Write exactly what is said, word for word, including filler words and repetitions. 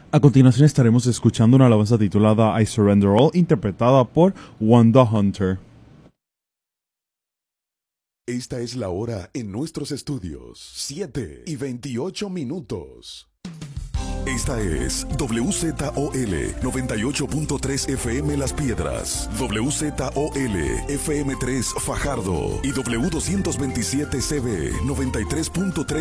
A continuación estaremos escuchando una alabanza titulada I Surrender All, interpretada por Wanda Hunter. Esta es la hora en nuestros estudios, siete y veintiocho minutos. Esta es W Z O L noventa y ocho punto tres F M Las Piedras, W Z O L F M tres Fajardo y W doscientos veintisiete C B noventa y tres punto tres